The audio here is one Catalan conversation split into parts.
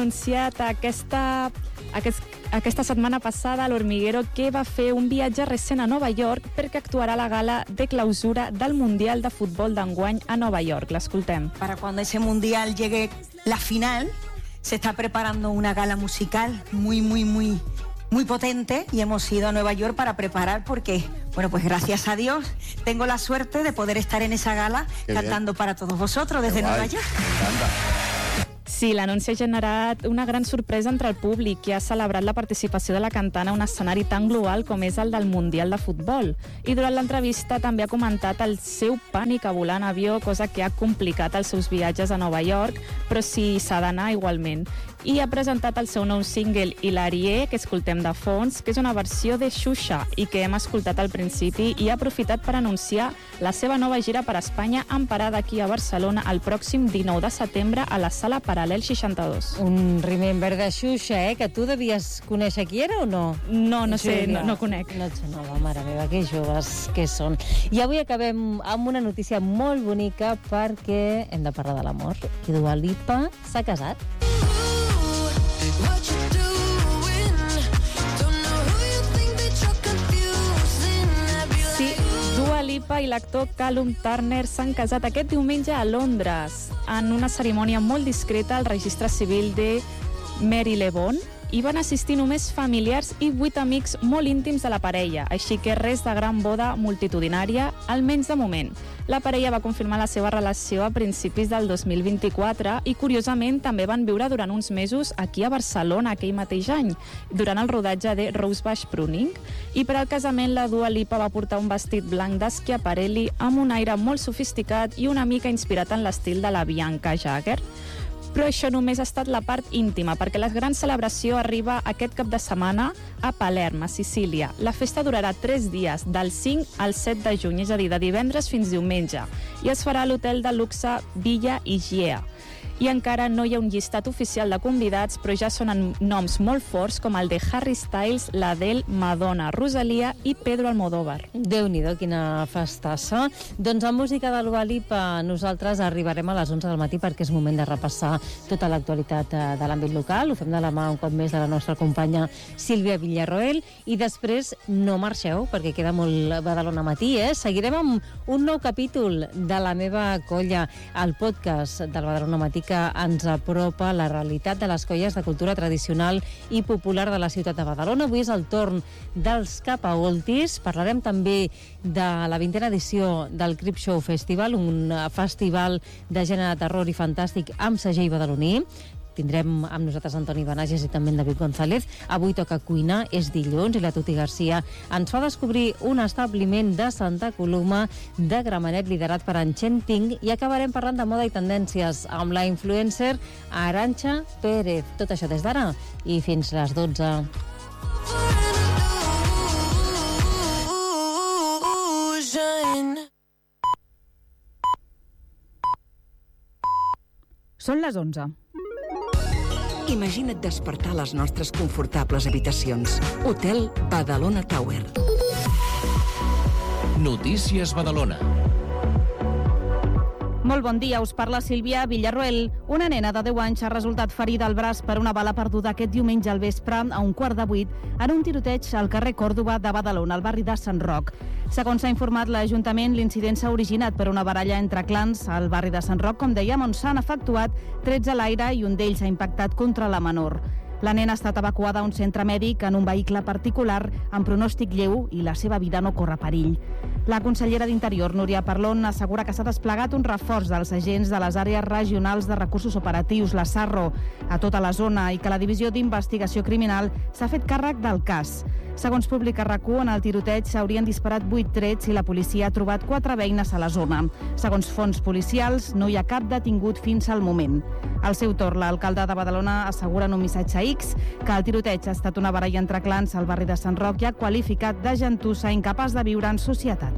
anunciat aquesta setmana passada a l'Hormiguero que va fer un viatge recent a Nova York perquè actuarà a la gala de clausura del Mundial de Futbol d'enguany a Nova York. L'escoltem. Para cuando ese Mundial llegue la final, se está preparando una gala musical muy potente y hemos ido a Nueva York para preparar porque, bueno, pues gracias a Dios tengo la suerte de poder estar en esa gala cantando para todos vosotros desde Nueva York. Sí, l'anunci ha generat una gran sorpresa entre el públic que ha celebrat la participació de la cantant a un escenari tan global com és el del Mundial de Futbol. I durant l'entrevista també ha comentat el seu pànic a volar en avió, cosa que ha complicat els seus viatges a Nova York, però sí s'ha d'anar igualment. I ha presentat el seu nou single Hilarie, que escoltem de fons, que és una versió de Xuxa i que hem escoltat al principi, i ha aprofitat per anunciar la seva nova gira per Espanya amb parada aquí a Barcelona el pròxim 19 de setembre a la Sala Paral·lel 62. Un remember de Xuxa, que tu devies conèixer qui era o no? No sé, no conec. No, mare meva, que joves que són. I avui acabem amb una notícia molt bonica perquè hem de parlar de l'amor. I Dua Lipa s'ha casat. Dua Lipa i l'actor Callum Turner s'han casat aquest diumenge a Londres en una cerimònia molt discreta al registre civil de Marylebone i van assistir només familiars i 8 amics molt íntims de la parella, així que res de gran boda multitudinària, almenys de moment. La parella va confirmar la seva relació a principis del 2024 i, curiosament, també van viure durant uns mesos aquí a Barcelona aquell mateix any, durant el rodatge de Rosebush Pruning. I per al casament, la Dua Lipa va portar un vestit blanc d'Schiaparelli amb un aire molt sofisticat i una mica inspirat en l'estil de la Bianca Jagger. Però això només ha estat la part íntima, perquè la gran celebració arriba aquest cap de setmana a Palerm, a Sicília. La festa durarà 3 dies, del 5 al 7 de juny, és a dir, de divendres fins diumenge, i es farà a l'hotel de luxe Villa Igiea. I encara no hi ha un llistat oficial de convidats, però ja sonen noms molt forts com el de Harry Styles, l'Adele, Madonna, Rosalia i Pedro Almodóvar. Déu-n'hi-do, quina festassa. Doncs amb música de Dua Lipa nosaltres arribarem a les 11 del matí perquè és moment de repassar tota l'actualitat de l'àmbit local. Ho fem de la mà un cop més de la nostra companya Sílvia Villarroel i després no marxeu perquè queda molt Badalona Matí, Seguirem amb un nou capítol de La meva colla, el podcast del Badalona Matí que ens apropa la realitat de les colles de cultura tradicional i popular de la ciutat de Badalona. Avui és el torn dels Capaoltis. Parlarem també de la 20a edició del Crip Show Festival, un festival de gènere de terror i fantàstic amb segell badaloní. Tindrem amb nosaltres Antoni Benages i també en David González. Avui toca cuinar, és dilluns, i la Tuti Garcia ens fa descobrir un establiment de Santa Coloma de Gramenet liderat per en Chen Ting, i acabarem parlant de moda i tendències amb la influencer Arantxa Pérez. Tot això des d'ara i fins les 12. Són les 11. Imagina't despertar a les nostres confortables habitacions. Hotel Badalona Tower. Notícies Badalona. Molt bon dia, us parla Sílvia Villarroel. Una nena de 10 anys ha resultat ferida al braç per una bala perduda aquest diumenge al vespre a 7:15 en un tiroteig al carrer Còrdova de Badalona, al barri de Sant Roc. Segons s'ha informat l'Ajuntament, l'incident s'ha originat per una baralla entre clans al barri de Sant Roc, com dèiem, on s'han efectuat 13 a l'aire i un d'ells ha impactat contra la menor. La nena ha estat evacuada a un centre mèdic en un vehicle particular amb pronòstic lleu i la seva vida no corre perill. La consellera d'Interior, Núria Parlon, assegura que s'ha desplegat un reforç dels agents de les àrees regionals de recursos operatius, la SARRO, a tota la zona i que la Divisió d'Investigació Criminal s'ha fet càrrec del cas. Segons publica RAC1, en el tiroteig s'haurien disparat 8 trets i la policia ha trobat 4 beines a la zona. Segons fonts policials, no hi ha cap detingut fins al moment. Al seu torn, l'alcalde de Badalona assegura en un missatge a X que el tiroteig ha estat una baralla entre clans al barri de Sant Roc i ha qualificat de gentussa incapaç de viure en societat.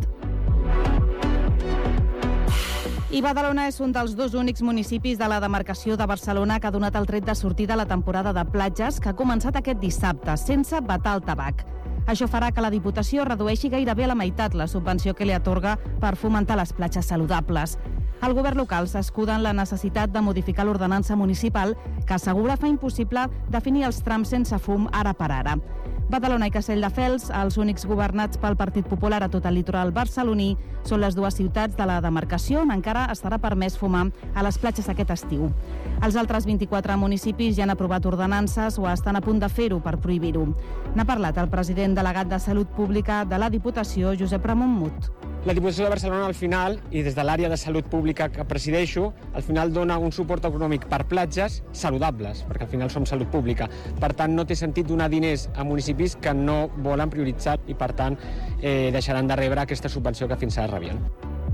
I Badalona és un dels 2 únics municipis de la demarcació de Barcelona que ha donat el tret de sortida a la temporada de platges que ha començat aquest dissabte, sense vetar el tabac. Això farà que la Diputació redueixi gairebé a la meitat la subvenció que li atorga per fomentar les platges saludables. El govern local s'escuda en la necessitat de modificar l'ordenança municipal que assegura fa impossible definir els trams sense fum ara per ara. Badalona i Castelldefels, els únics governats pel Partit Popular a tot el litoral barceloní, són les dues ciutats de la demarcació on encara estarà permès fumar a les platges aquest estiu. Els altres 24 municipis ja han aprovat ordenances o estan a punt de fer-ho per prohibir-ho. N'ha parlat el president delegat de Salut Pública de la Diputació, Josep Ramon Mut. La Diputació de Barcelona, al final, i des de l'àrea de salut pública que presideixo, al final dona un suport econòmic per platges saludables, perquè al final som salut pública. Per tant, no té sentit donar diners a municipis que no volen prioritzar i, per tant, deixaran de rebre aquesta subvenció que fins ara rebien.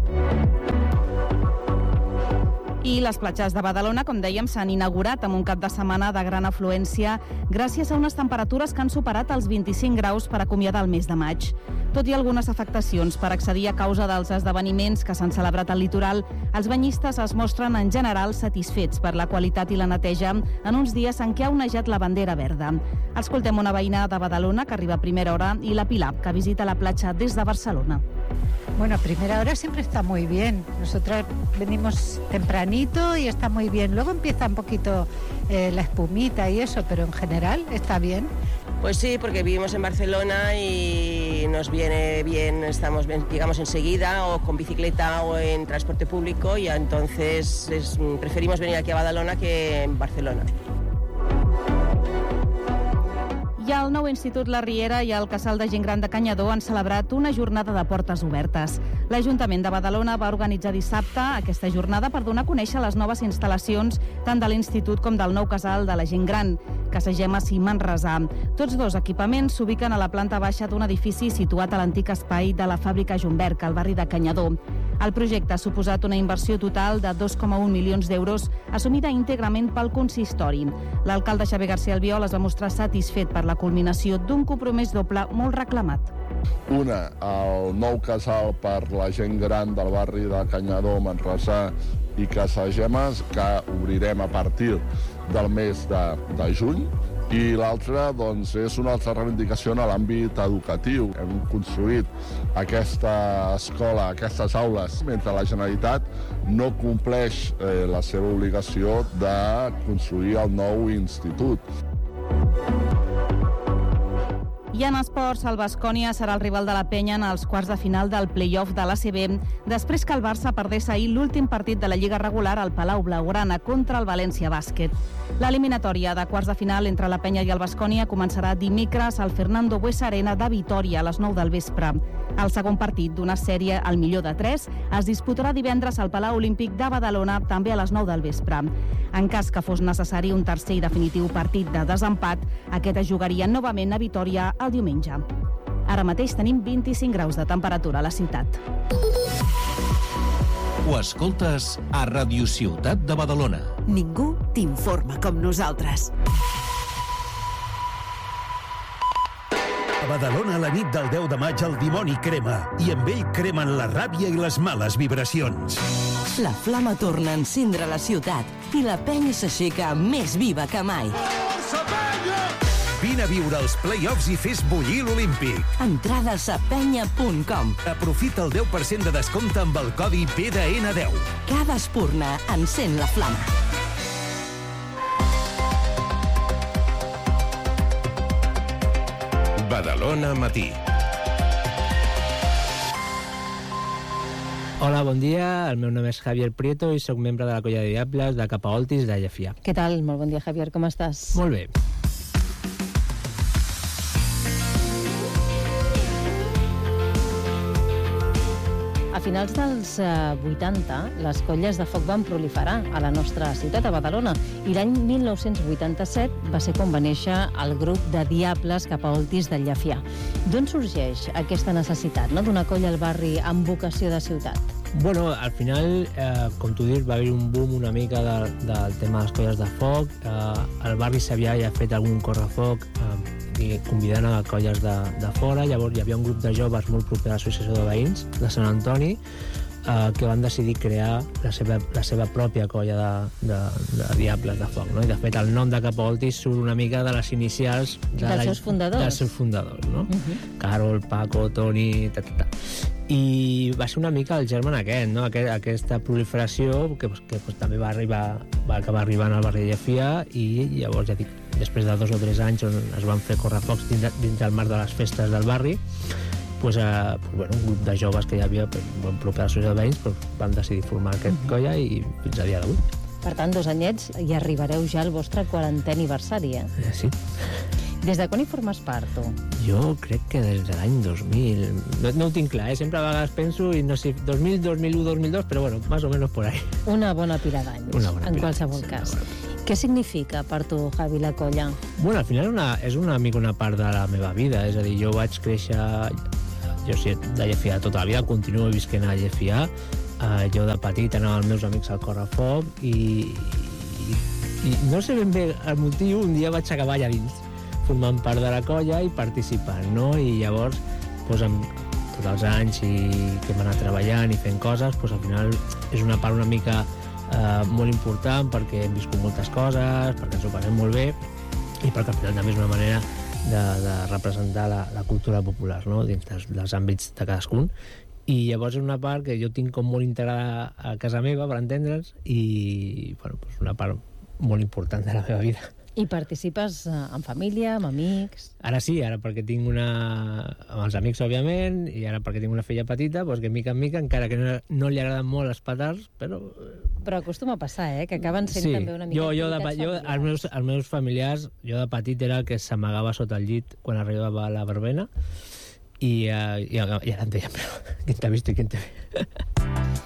I les platges de Badalona, com dèiem, s'han inaugurat amb un cap de setmana de gran afluència gràcies a unes temperatures que han superat els 25 graus per acomiadar el mes de maig. Tot i algunes afectacions per accedir a causa dels esdeveniments que s'han celebrat al litoral, els banyistes es mostren en general satisfets per la qualitat i la neteja en uns dies en què ha onejat la bandera verda. Escoltem una veïna de Badalona que arriba a primera hora i la Pilar, que visita la platja des de Barcelona. Bueno, a primera hora siempre está muy bien. Nosotros venimos tempranito y está muy bien. Luego empieza un poquito la espumita y eso, pero en general está bien. Pues sí, porque vivimos en Barcelona y nos viene bien, estamos bien, llegamos enseguida o con bicicleta o en transporte público y entonces preferimos venir aquí a Badalona que en Barcelona. I al nou Institut La Riera i al Casal de Gent Gran de Canyadó han celebrat una jornada de portes obertes. L'Ajuntament de Badalona va organitzar dissabte aquesta jornada per donar a conèixer les noves instal·lacions tant de l'Institut com del nou Casal de la Gent Gran, Casagemes i Manresà. Tots dos equipaments s'ubiquen a la planta baixa d'un edifici situat a l'antic espai de la fàbrica Jumberg, al barri de Canyadó. El projecte ha suposat una inversió total de 2,1 milions d'euros, assumida íntegrament pel consistori. L'alcalde Xavier García Albiol es va mostrar satisfet per la culminació d'un compromís doble molt reclamat. Una, el nou casal per la gent gran del barri de Canyadó, Manresà i Casagemes, que obrirem a partir del mes de juny. I l'altra doncs, és una altra reivindicació en l'àmbit educatiu. Hem construït aquesta escola, aquestes aules, mentre la Generalitat no compleix la seva obligació de construir el nou institut. I en esports, el Baskonia serà el rival de la Penya en els quarts de final del play-off de l'ACB, després que el Barça perdés ahir l'últim partit de la Lliga regular al Palau Blaugrana contra el València Bàsquet. L'eliminatòria de quarts de final entre la Penya i el Baskonia començarà dimecres al Fernando Buesa Arena de Vitòria a les 9 del vespre. El segon partit d'una sèrie al millor de 3 es disputarà divendres al Palau Olímpic de Badalona, també a les 9 del vespre. En cas que fos necessari un tercer i definitiu partit de desempat, aquest es jugaria novament a Vitòria el diumenge. Ara mateix tenim 25 graus de temperatura a la ciutat. Ho escoltes a Radio Ciutat de Badalona. Ningú t'informa com nosaltres. A Badalona, la nit del 10 de maig, el dimoni crema, i amb ell cremen la ràbia i les males vibracions. La flama torna a encendre la ciutat i la penya s'aixeca més viva que mai. Vine a viure els play-offs i fes bullir l'Olímpic. Entrades a penya.com. Aprofita el 10% de descompte amb el codi PDN10. Cada espurna encén la flama. Badalona Matí. Hola, bon dia. El meu nom és Javier Prieto i sóc membre de la colla de Diables de Capaoltis de Llefià. Què tal? Molt bon dia, Javier. Com estàs? Molt bé. A finals dels 80, les colles de foc van proliferar a la nostra ciutat, a Badalona, i l'any 1987 va ser quan va néixer el grup de Diables Capaoltis de Llefià. D'on sorgeix aquesta necessitat, no?, d'una colla al barri amb vocació de ciutat? Bueno, al final, com tu dius, va haver un boom una mica del tema de les colles de foc. Al barri s'havia ja fet algun correfoc convidant a colles de fora. Llavors hi havia un grup de joves molt proper a l'associació de veïns de Sant Antoni que van decidir crear la seva pròpia colla de Diables de Foc, no? I de fet el nom de Capaoltis surt una mica de les inicials dels seus fundadors. No? Carol, Paco, Toni, i va ser una mica el germen aquest, no? Aquesta proliferació que també va acabar arribant al barri de Llefià, i llavors, ja dic, després de 2 o 3 anys on es van fer correfocs dins del marc de les festes del barri, un grup de joves que hi havia proper a l'associació de veïns van decidir formar aquest colla i fins a dia d'avui. Per tant, 2 anyets i arribareu ja al vostre 40è aniversari, Sí. Des de quan hi formes part, tu? Jo crec que des de l'any 2000. No ho tinc clar, sempre a vegades penso, i no sé, 2000, 2001, 2002, però bueno, más o menos por ahí. Una bona pila d'anys, en qualsevol cas. Què significa per tu, Javi, la colla? Bueno, al final és una mica una part de la meva vida, és a dir, jo vaig créixer, jo sé, de Llefià tota la vida, continuo visquent a Llefià, jo de petit anava amb els meus amics al correfoc i no sé ben bé el motiu, un dia vaig acabar allà dins, formant part de la colla i participant, no? I llavors, amb tots els anys que hem anat treballant i fent coses, al final és una part una mica molt important perquè hem viscut moltes coses, perquè ens ho passem molt bé i perquè al final també és una manera de representar la cultura popular, no? Dins dels àmbits de cadascun. I llavors és una part que jo tinc com molt integrada a casa meva, per entendre'ns, i una part molt important de la meva vida. I participes en família, amb amics? Ara sí, ara perquè tinc amb els amics, òbviament, i ara perquè tinc una filla petita, que mica en mica, encara que no li agraden molt els petards, però... Però acostuma a passar, que acaben sent també una mica activitats familiars. Els meus familiars, jo de petit era el que s'amagava sota el llit quan arribava la verbena, i ara em deien, però qui t'ha vist i qui t'ha vist?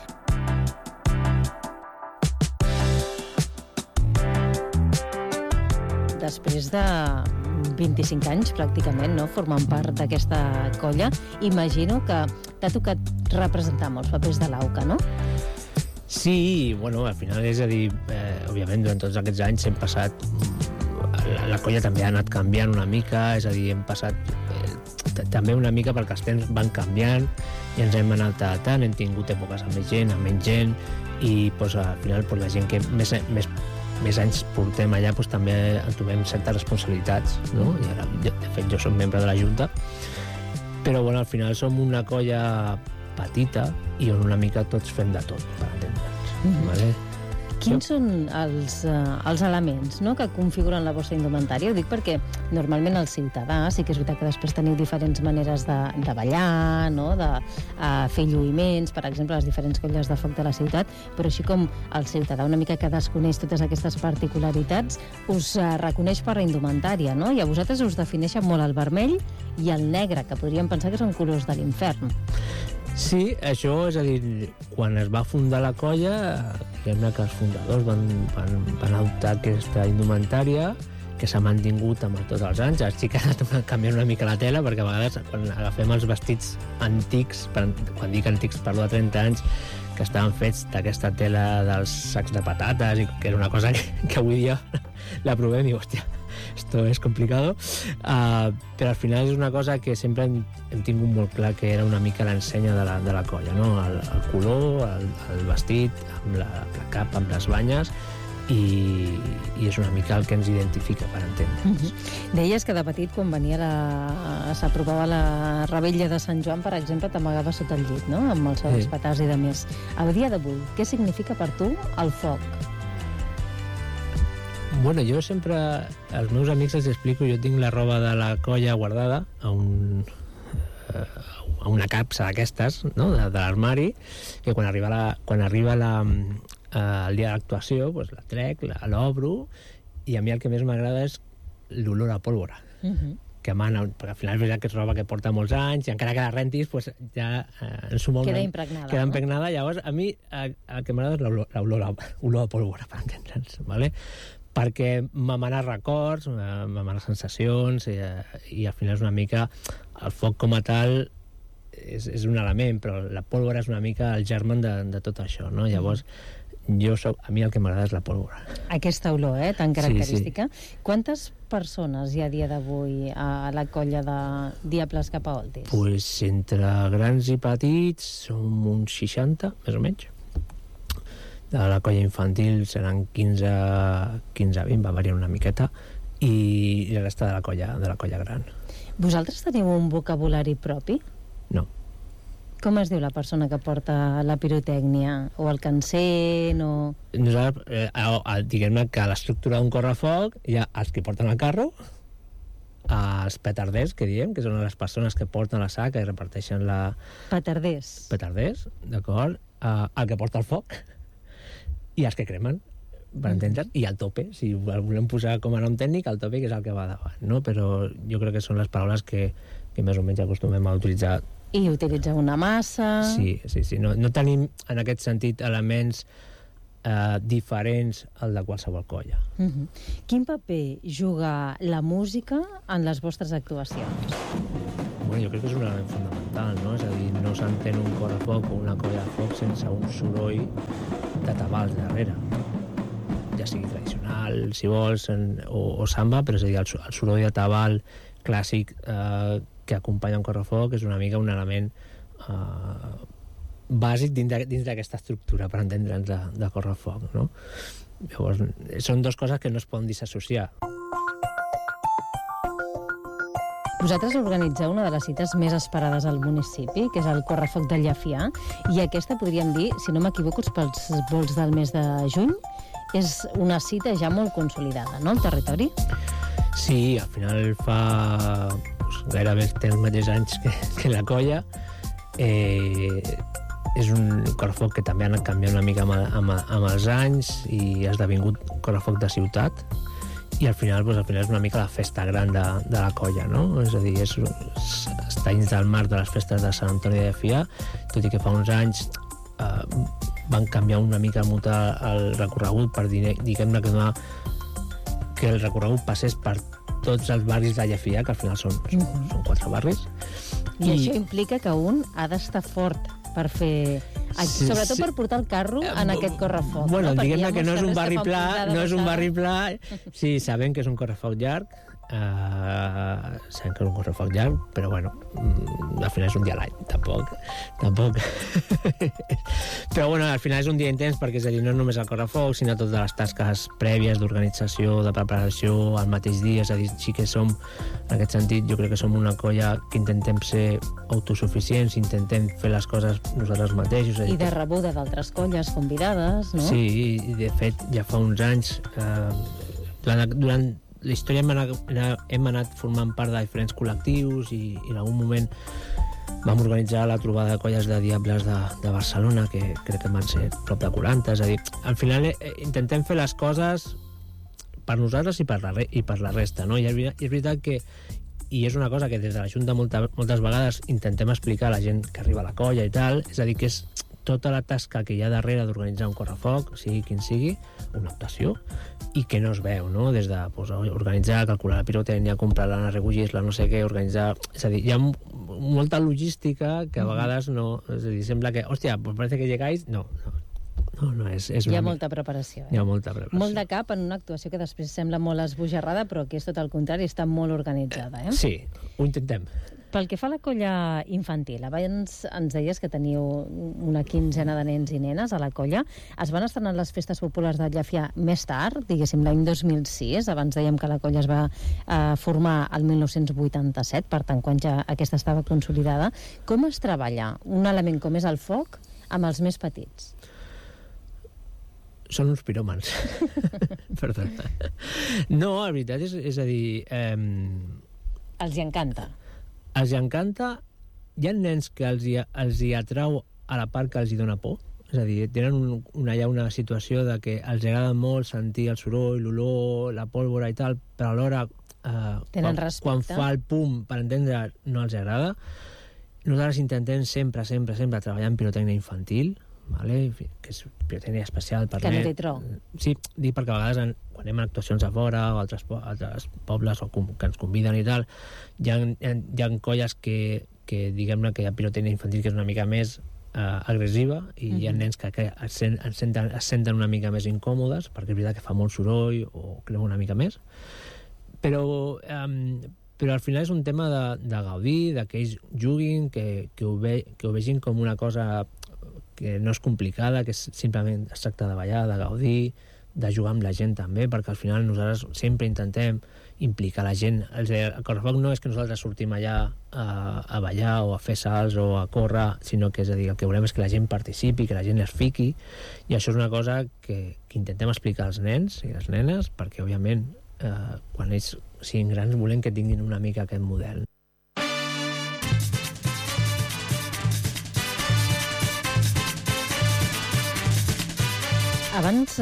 Després de 25 anys, pràcticament, no?, formant part d'aquesta colla, imagino que t'ha tocat representar molts papers de l'AUCA, no? Sí, al final és a dir, òbviament, durant tots aquests anys hem passat... La colla també ha anat canviant una mica, és a dir, hem passat també una mica perquè els temps van canviant i ens hem anat adaptant, hem tingut èpoques amb menys gent, i al final la gent que més anys portem allà també entomem certes responsabilitats, no? I ara, de fet, jo soc membre de la Junta, però al final som una colla petita i on una mica tots fem de tot, per entendre'ns, vale? Quins són els elements, no?, que configuren la vostra indumentària? Ho dic perquè normalment el ciutadà, sí que és veritat que després teniu diferents maneres de ballar, no?, de fer lluïments, per exemple, les diferents colles de foc de la ciutat, però així com el ciutadà una mica que desconeix totes aquestes particularitats, us reconeix per la indumentària, no? I a vosaltres us defineixen molt el vermell i el negre, que podríem pensar que són colors de l'infern. Sí, això, és a dir, quan es va fundar la colla, diguem-ne que els fundadors van adoptar aquesta indumentària, que s'ha mantingut amb tots els anys. Sí que ha anat canviant una mica la tela, perquè a vegades quan agafem els vestits antics, quan dic antics parlo de 30 anys, que estaven fets d'aquesta tela dels sacs de patates, i que era una cosa que avui dia la provem i, hòstia, esto es complicado, però al final és una cosa que sempre hem tingut molt clar que era una mica l'ensenya de la colla, no? El color, el vestit, amb la capa, amb les banyes, i és una mica el que ens identifica, per entendre'ns. Deies que de petit, quan s'aprovava la revetlla de Sant Joan, per exemple, t'amagava sota el llit, no?, amb els seus petards i de més. A dia d'avui, què significa per tu el foc? Jo sempre, als meus amics els explico, jo tinc la roba de la colla guardada a una capsa d'aquestes, no?, de l'armari, que quan arriba el dia de l'actuació, la trec, l'obro, i a mi el que més m'agrada és l'olor a pólvora, que emana, perquè al final és veritat que és roba que porta molts anys, i encara que la rentis, ja en su moment... Queda impregnada. Queda impregnada, llavors a mi el que m'agrada és l'olor a pólvora, per entendre'ns, ¿vale? Perquè m'emana records, m'emana sensacions, i al final és una mica... El foc com a tal és un element, però la pólvora és una mica el germen de tot això, no? Llavors, a mi el que m'agrada és la pólvora. Aquesta olor, tan característica. Sí. Quantes persones hi ha a dia d'avui a la colla de Diables Capaoltis? Pues entre grans i petits som uns 60, més o menys. De la colla infantil seran 15-20, va variar una miqueta, i la resta de la colla gran. Vosaltres teniu un vocabulari propi? No. Com es diu la persona que porta la pirotècnia? O el que encén, o... Nosaltres, diguem-ne que a l'estructura d'un correfoc hi ha els que porten el carro, els petarders, que diem, que són les persones que porten la saca i reparteixen la... Petarders, d'acord? El que porta el foc i els que cremen, per entendre's, i el tope, si el volem posar com a nom tècnic, el tope, que és el que va davant, no? Però jo crec que són les paraules que més o menys acostumem a utilitzar. I utilitzar una massa... Sí. No tenim, en aquest sentit, elements diferents al de qualsevol colla. Quin paper juga la música en les vostres actuacions? Bueno, jo crec que és un element fundamental, no? És a dir, no s'entén un correfoc o una colla de foc sense un soroll de tabals darrere. Ja sigui tradicional, si vols, o samba, però és a dir, el soroll de tabal clàssic que acompanya un correfoc és una mica un element bàsic dins d'aquesta estructura, per entendre'ns, de correfoc, no? Llavors, són dues coses que no es poden disassociar. Vosaltres organitzeu una de les cites més esperades al municipi, que és el Correfoc de Llefià, i aquesta, podríem dir, si no m'equivoco, pels volts del mes de juny, és una cita ja molt consolidada, no?, al territori? Sí, al final fa gairebé té els mateixos anys que la colla. És un correfoc que també ha anat canviant una mica amb els anys i ha esdevingut correfoc de ciutat, i al final és una mica la festa gran de la colla, no? És a dir, està dins del marc de les festes de Sant Antoni de Llefià, tot i que fa uns anys van canviar una mica el recorregut per diguem-ne que el recorregut passés per tots els barris de Llefià, que al final són 4 barris. I això implica que un ha d'estar fort per fer... Sobretot per portar el carro en aquest correfoc. Bueno, diguem-ne que no és un barri pla, sí, sabem que és un correfoc llarg, sabem que és un correfoc llarg, però bueno, al final és un dia a l'any, tampoc. Però bueno, al final és un dia intens perquè, és a dir, no és només el correfoc, sinó totes les tasques prèvies d'organització, de preparació al mateix dia, és a dir, sí que som, en aquest sentit, jo crec que som una colla que intentem ser autosuficients, intentem fer les coses nosaltres mateixos. I de rebuda d'altres colles convidades, no? Sí, i de fet, ja fa uns anys, durant la història hem anat formant part de diferents col·lectius i en algun moment vam organitzar la trobada de colles de Diables de Barcelona, que crec que van ser prop de 40, és a dir, al final intentem fer les coses per nosaltres i per la resta, no? I és veritat que, i és una cosa que des de la Junta moltes vegades intentem explicar a la gent que arriba a la colla i tal, és a dir, que és tota la tasca que hi ha darrere d'organitzar un correfoc, sigui quin sigui, una actuació, i que no es veu, no? Des de organitzar, calcular la pirotècnia, comprar-la, recollir-la, no sé què, organitzar... És a dir, hi ha molta logística que a vegades no... És a dir, sembla que, hòstia, pues parece que llegáis... No, és hi ha molta preparació. Hi ha molta preparació. Molt de cap en una actuació que després sembla molt esbojarrada, però que és tot el contrari, està molt organitzada, Sí, ho intentem. Pel que fa a la colla infantil, abans ens deies que teniu una quinzena de nens i nenes a la colla. Es van estrenar les festes populars de Llefià més tard, diguéssim l'any 2006. Abans dèiem que la colla es va formar el 1987, per tant, quan ja aquesta estava consolidada. Com es treballa un element com és el foc amb els més petits? Són uns piròmans. Perdona. No, la veritat és a dir... Els hi encanta. Els hi encanta. Hi ha nens que els hi atrau a la part que els hi dona por. És a dir, tenen ja una situació de que els agrada molt sentir el soroll, l'olor, la pólvora i tal, però alhora quan fa el pum, per entendre, no els agrada. Nosaltres intentem sempre treballar en pirotècnia infantil, vale? Que és pirotècnia especial per que no té tro. Sí, dic perquè a vegades quan anem a actuacions a fora o altres pobles o que ens conviden i tal, hi ha colles que diguem-ne que hi ha pirotènia infantil que és una mica més agressiva i hi ha nens que es senten una mica més incòmodes perquè és veritat que fa molt soroll o creu una mica més, però al final és un tema de gaudir, que ells juguin, que ho vegin com una cosa que no és complicada, que simplement es tracta de ballar, de gaudir, de jugar amb la gent també, perquè al final nosaltres sempre intentem, implicar la gent. El correfoc no és que nosaltres sortim allà a ballar o a fer salts o a córrer, sinó que, és a dir, el que volem és que la gent participi, que la gent es fiqui, i això és una cosa que intentem explicar als nens i les nenes, perquè, òbviament, quan ells siguin grans volem que tinguin una mica aquest model. Abans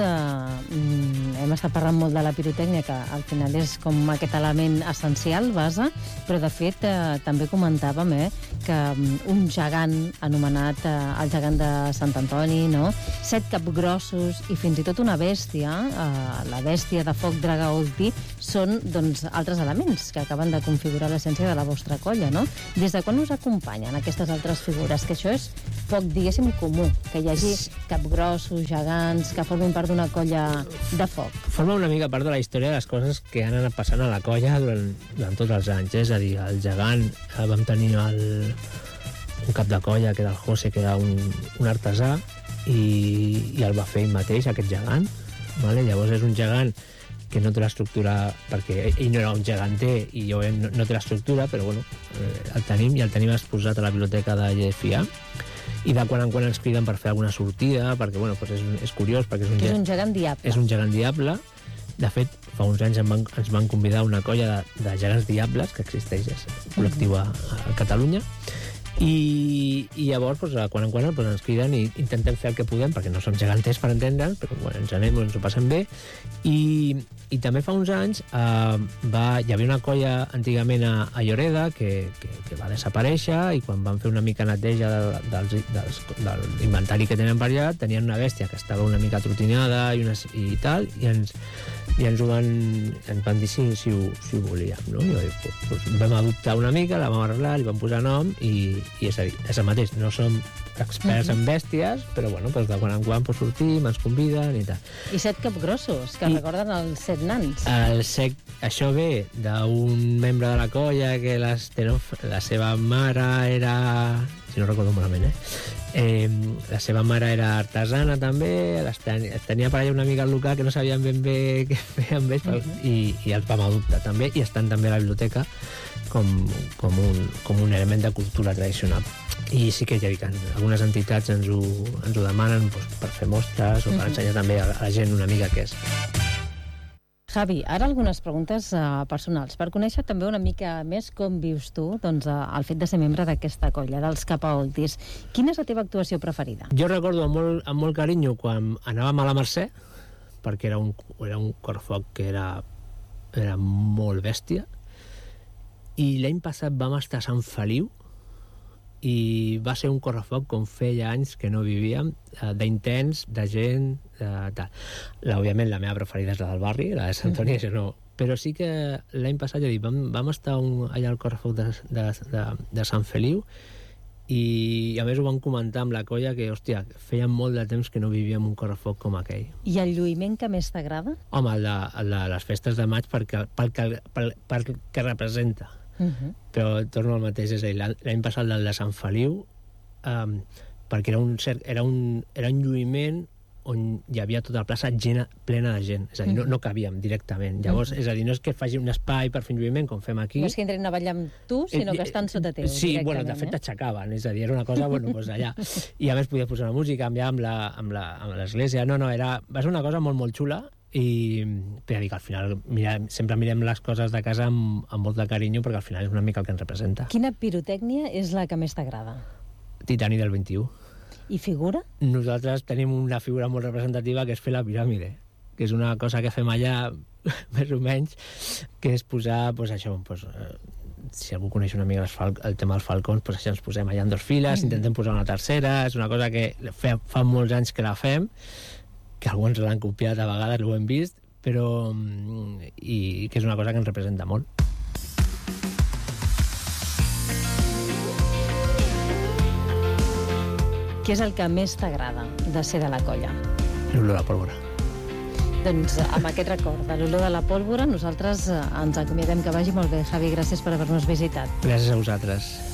hem estat parlant molt de la pirotècnia, que al final és com aquest element essencial, base, però de fet també comentàvem que un gegant anomenat el gegant de Sant Antoni, no? 7 capgrossos i fins i tot una bèstia, la bèstia de foc Dragaolti, són doncs, altres elements que acaben de configurar l'essència de la vostra colla, no? Des de quan us acompanyen aquestes altres figures? Que això és poc, diguéssim, comú, que hi hagi capgrossos, gegants, que formin part d'una colla de foc. Forma una mica part de la història de les coses que han anat passant a la colla durant tots els anys. És a dir, el gegant, vam tenir un cap de colla, que era el José, que era un artesà, i el va fer ell mateix, aquest gegant. Vale? Llavors és un gegant que no té l'estructura, perquè ell no era un geganter i jo no té l'estructura, però bueno, el tenim exposat a la biblioteca de Llefià, i de quan en quan ens criden per fer alguna sortida, perquè bueno, doncs és curiós, perquè és un gegant diable. És un gegant diable. De fet, fa uns anys ens van convidar a una colla de gegants diables, que existeix, és col·lectiu a Catalunya, i llavors, doncs, quan en quan ens criden i intentem fer el que podem, perquè no som geganters per entendre'ns, però bueno, ens anem, ens ho passem bé. I també fa uns anys hi havia una colla antigament a Lloreda que va desaparèixer, i quan van fer una mica neteja de l'inventari que tenen per allà, tenien una bèstia que estava una mica trotinada i tal, i ens van dir si ho volíem, no? I doncs vam adoptar una mica, la vam arreglar, li vam posar nom, i és a dir, és el mateix, no som experts en bèsties, però bueno, doncs de quan en quan sortim, ens conviden i tal. I 7 capgrossos, que recorden els 7 nans. Això ve d'un membre de la colla que la seva mare era... si no recordo malament, la seva mare era artesana també, tenia per allà una mica al local que no sabien ben bé què fer amb ells, i els vam adoptar també, i estan també a la biblioteca com un element de cultura tradicional. I sí que ja dic, algunes entitats ens ho demanen per fer mostres o per ensenyar també a la gent una mica què és. Javi, ara algunes preguntes personals, per conèixer també una mica més com vius tu el fet de ser membre d'aquesta colla, dels Capaoltis. Quina és la teva actuació preferida? Jo recordo amb molt carinyo quan anàvem a la Mercè, perquè era un correfoc que era molt bèstia, i l'any passat vam estar a Sant Feliu, i va ser un correfoc com feia anys que no vivíem, d'intens, de gent, tal. Òbviament la meva preferida és la del barri, la de Sant Antoni, no. Però sí que l'any passat, ja dic, vam estar allà al correfoc de Sant Feliu, i a més ho vam comentar amb la colla que, hòstia, feia molt de temps que no vivíem un correfoc com aquell. I el lluïment que més t'agrada? Home, el de les festes de maig pel que representa. Però torno al mateix, és a dir, l'any passat el de Sant Feliu, perquè era un lluïment on hi havia tota la plaça plena de gent, és a dir, no cabíem directament. Llavors, és a dir, no és que faci un espai per fer un lluïment com fem aquí. No és que entrin a ballar amb tu, sinó que estan sota teu. Sí, bueno, de fet t'aixecaven, és a dir, era una cosa, bueno, doncs allà. I a més podies posar una música amb l'església, va ser una cosa molt, molt xula. I per dir que al final sempre mirem les coses de casa amb molt de carinyo, perquè al final és una mica el que ens representa. Quina pirotècnia és la que més t'agrada? Titani del 21. I figura? Nosaltres tenim una figura molt representativa, que és fer la piràmide, que és una cosa que fem allà més o menys, que és posar, doncs això, si algú coneix una mica el tema dels falcons, doncs això, ens posem allà en 2 files, intentem posar una tercera, és una cosa que fa molts anys que la fem, que alguns l'han copiat a vegades, ho hem vist, però i que és una cosa que ens representa molt. Què és el que més t'agrada de ser de la colla? L'olor a pólvora. Doncs amb aquest record de l'olor de la pólvora nosaltres ens acomiadem. Que vagi molt bé, Javi, gràcies per haver-nos visitat. Gràcies a vosaltres.